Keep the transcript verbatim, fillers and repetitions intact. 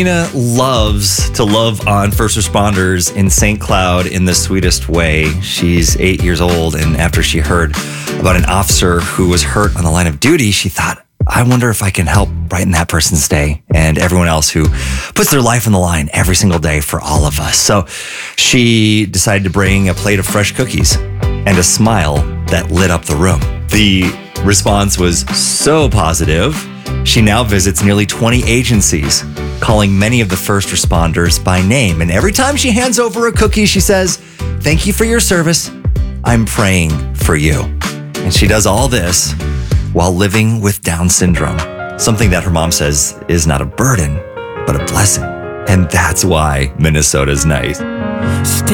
Nina loves to love on first responders in Saint Cloud in the sweetest way. She's eight years old, and after she heard about an officer who was hurt on the line of duty, she thought, I wonder if I can help brighten that person's day and everyone else who puts their life on the line every single day for all of us. So she decided to bring a plate of fresh cookies and a smile that lit up the room. The response was so positive, she now visits nearly twenty agencies, calling many of the first responders by name. And every time she hands over a cookie, she says, thank you for your service. I'm praying for you. And she does all this while living with Down syndrome, something that her mom says is not a burden, but a blessing. And that's why Minnesota's nice.